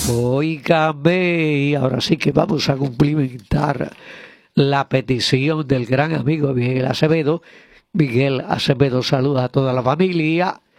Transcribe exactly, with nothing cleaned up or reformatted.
Óigame, y ahora sí que vamos a cumplimentar la petición del gran amigo Miguel Acevedo. Miguel Acevedo saluda a toda la familia